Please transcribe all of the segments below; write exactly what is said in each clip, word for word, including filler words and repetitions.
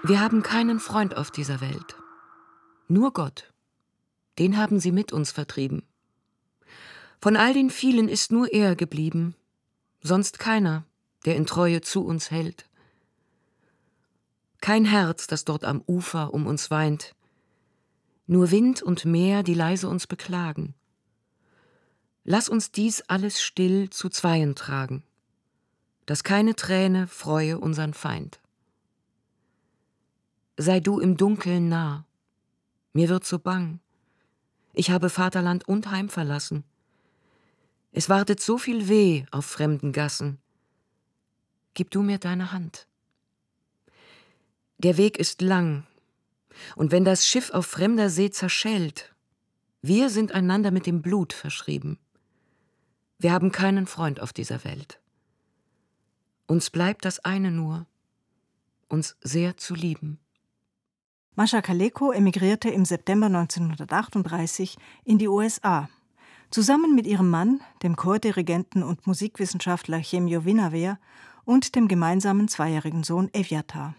Wir haben keinen Freund auf dieser Welt. Nur Gott. Den haben sie mit uns vertrieben. Von all den vielen ist nur er geblieben, sonst keiner, der in Treue zu uns hält. Kein Herz, das dort am Ufer um uns weint, nur Wind und Meer, die leise uns beklagen. Lass uns dies alles still zu Zweien tragen, dass keine Träne freue unseren Feind. Sei du im Dunkeln nah, mir wird so bang, ich habe Vaterland und Heim verlassen. Es wartet so viel Weh auf fremden Gassen. Gib du mir deine Hand. Der Weg ist lang, und wenn das Schiff auf fremder See zerschellt, wir sind einander mit dem Blut verschrieben. Wir haben keinen Freund auf dieser Welt. Uns bleibt das eine nur, uns sehr zu lieben. Mascha Kaleko emigrierte im September neunzehnhundertachtunddreißig in die U S A. Zusammen mit ihrem Mann, dem Chordirigenten und Musikwissenschaftler Chemio Vinaver und dem gemeinsamen zweijährigen Sohn Evyatar.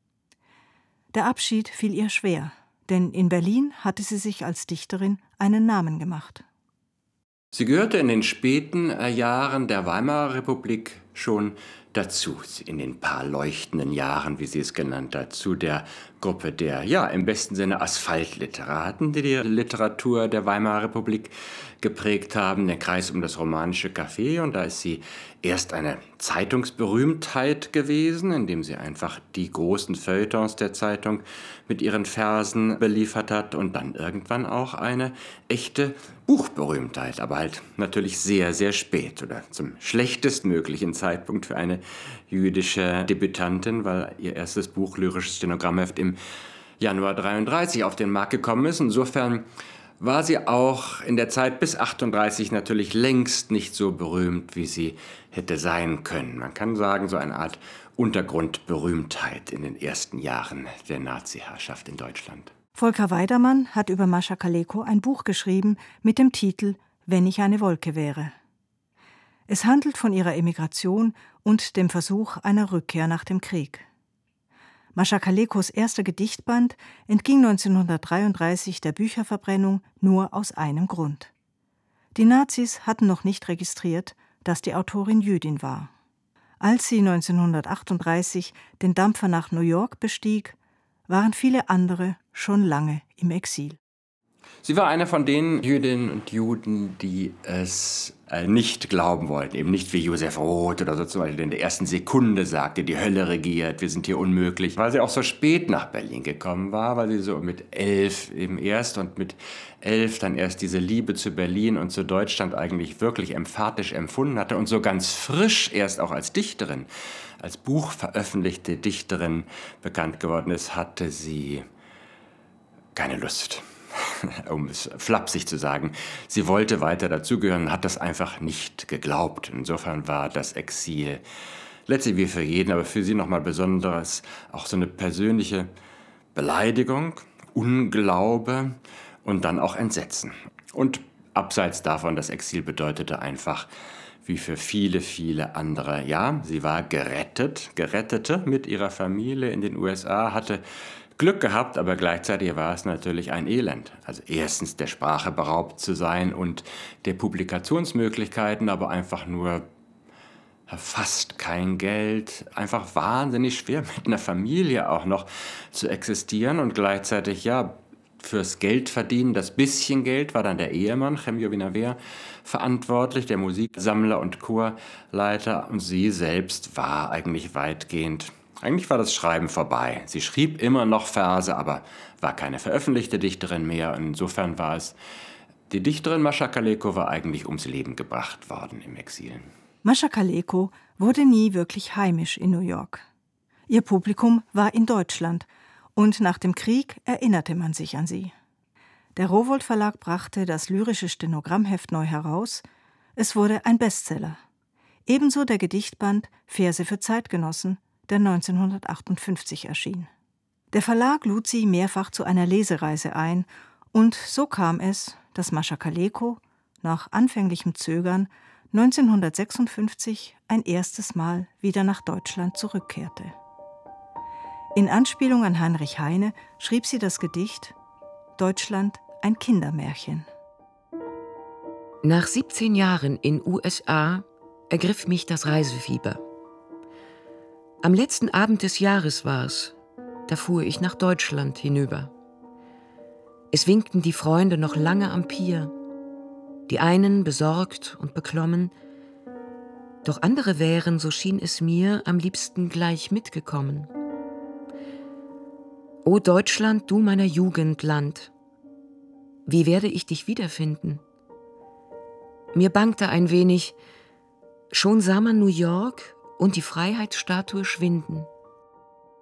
Der Abschied fiel ihr schwer, denn in Berlin hatte sie sich als Dichterin einen Namen gemacht. Sie gehörte in den späten Jahren der Weimarer Republik schon dazu, in den paar leuchtenden Jahren, wie sie es genannt hat, zu der Gruppe der, ja, im besten Sinne Asphaltliteraten, die die Literatur der Weimarer Republik geprägt haben, der Kreis um das romanische Café. Und da ist sie erst eine Zeitungsberühmtheit gewesen, indem sie einfach die großen Feuilletons der Zeitung mit ihren Versen beliefert hat und dann irgendwann auch eine echte Buchberühmtheit, aber halt natürlich sehr, sehr spät oder zum schlechtestmöglichen Zeitpunkt für eine jüdische Debütantin, weil ihr erstes Buch Lyrisches Stenogrammheft im Januar dreiunddreißig auf den Markt gekommen ist. Insofern war sie auch in der Zeit bis achtunddreißig natürlich längst nicht so berühmt, wie sie hätte sein können. Man kann sagen, so eine Art Untergrundberühmtheit in den ersten Jahren der Nazi-Herrschaft in Deutschland. Volker Weidermann hat über Mascha Kaleko ein Buch geschrieben mit dem Titel »Wenn ich eine Wolke wäre«. Es handelt von ihrer Emigration und dem Versuch einer Rückkehr nach dem Krieg. Mascha Kalekos erster Gedichtband entging neunzehnhundertdreiunddreißig der Bücherverbrennung nur aus einem Grund. Die Nazis hatten noch nicht registriert, dass die Autorin Jüdin war. Als sie neunzehnhundertachtunddreißig den Dampfer nach New York bestieg, waren viele andere schon lange im Exil. Sie war eine von den Jüdinnen und Juden, die es äh, nicht glauben wollten. Eben nicht wie Josef Roth oder so zum Beispiel, der in der ersten Sekunde sagte, die Hölle regiert, wir sind hier unmöglich. Weil sie auch so spät nach Berlin gekommen war, weil sie so mit elf eben erst und mit elf dann erst diese Liebe zu Berlin und zu Deutschland eigentlich wirklich emphatisch empfunden hatte und so ganz frisch erst auch als Dichterin, als Buch veröffentlichte Dichterin bekannt geworden ist, hatte sie keine Lust. Um es flapsig zu sagen, sie wollte weiter dazugehören und hat das einfach nicht geglaubt. Insofern war das Exil letztlich wie für jeden, aber für sie nochmal Besonderes, auch so eine persönliche Beleidigung, Unglaube und dann auch Entsetzen. Und abseits davon, das Exil bedeutete einfach, wie für viele, viele andere, ja, sie war gerettet, gerettete mit ihrer Familie in den U S A, hatte Glück gehabt, aber gleichzeitig war es natürlich ein Elend. Also erstens der Sprache beraubt zu sein und der Publikationsmöglichkeiten, aber einfach nur fast kein Geld. Einfach wahnsinnig schwer mit einer Familie auch noch zu existieren und gleichzeitig, ja, fürs Geldverdienen, das bisschen Geld, war dann der Ehemann, Chemio Vinaver, verantwortlich, der Musiksammler und Chorleiter. Und sie selbst war eigentlich weitgehend Eigentlich war das Schreiben vorbei. Sie schrieb immer noch Verse, aber war keine veröffentlichte Dichterin mehr. Insofern war es, die Dichterin Mascha Kaleko war eigentlich ums Leben gebracht worden im Exil. Mascha Kaleko wurde nie wirklich heimisch in New York. Ihr Publikum war in Deutschland und nach dem Krieg erinnerte man sich an sie. Der Rowohlt Verlag brachte das Lyrische Stenogrammheft neu heraus. Es wurde ein Bestseller. Ebenso der Gedichtband Verse für Zeitgenossen, der neunzehnhundertachtundfünfzig erschien. Der Verlag lud sie mehrfach zu einer Lesereise ein und so kam es, dass Mascha Kaleko nach anfänglichem Zögern neunzehnhundertsechsundfünfzig ein erstes Mal wieder nach Deutschland zurückkehrte. In Anspielung an Heinrich Heine schrieb sie das Gedicht »Deutschland, ein Kindermärchen«. Nach siebzehn Jahren in U S A ergriff mich das Reisefieber. Am letzten Abend des Jahres war's, da fuhr ich nach Deutschland hinüber. Es winkten die Freunde noch lange am Pier, die einen besorgt und beklommen, doch andere wären, so schien es mir, am liebsten gleich mitgekommen. O Deutschland, du meiner Jugend Land, wie werde ich dich wiederfinden? Mir bangte ein wenig, schon sah man New York und die Freiheitsstatue schwinden.